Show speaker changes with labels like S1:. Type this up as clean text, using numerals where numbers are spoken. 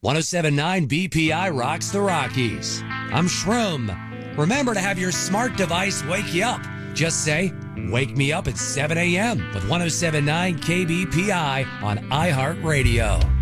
S1: 1079 BPI rocks the Rockies. I'm Shroom. Remember to have your smart device wake you up. Just say, wake me up at 7 a.m. with 1079 KBPI on iHeartRadio.